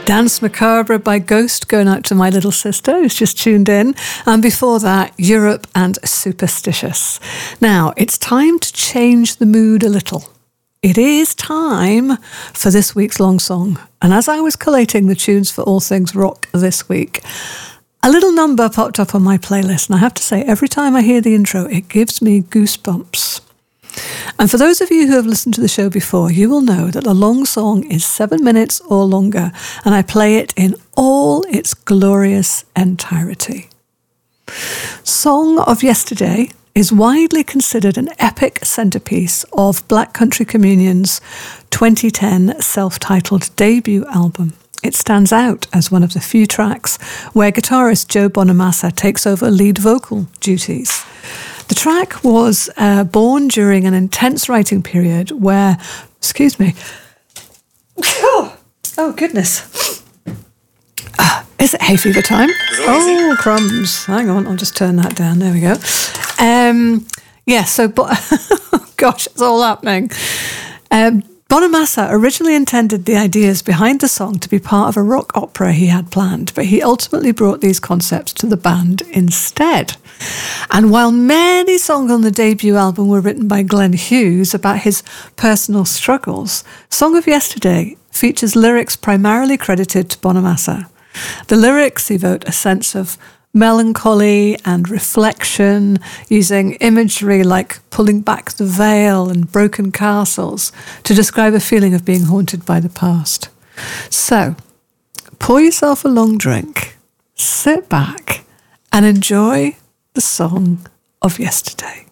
Dance Macabre by Ghost, going out to my little sister who's just tuned in. And before that, Europe and Superstitious. Now, it's time to change the mood a little. It is time for this week's long song. And as I was collating the tunes for All Things Rock this week, a little number popped up on my playlist. And I have to say, every time I hear the intro, it gives me goosebumps. And for those of you who have listened to the show before, you will know that a long song is 7 minutes or longer, and I play it in all its glorious entirety. Song of Yesterday is widely considered an epic centerpiece of Black Country Communion's 2010 self-titled debut album. It stands out as one of the few tracks where guitarist Joe Bonamassa takes over lead vocal duties. The track was born during an intense writing period where, excuse me, oh goodness, is it hay fever time? Oh, crumbs. Hang on, I'll just turn that down. There we go. Gosh, it's all happening. Bonamassa originally intended the ideas behind the song to be part of a rock opera he had planned, but he ultimately brought these concepts to the band instead. And while many songs on the debut album were written by Glenn Hughes about his personal struggles, Song of Yesterday features lyrics primarily credited to Bonamassa. The lyrics evoke a sense of melancholy and reflection, using imagery like pulling back the veil and broken castles to describe a feeling of being haunted by the past. So, pour yourself a long drink, sit back, and enjoy the Song of Yesterday.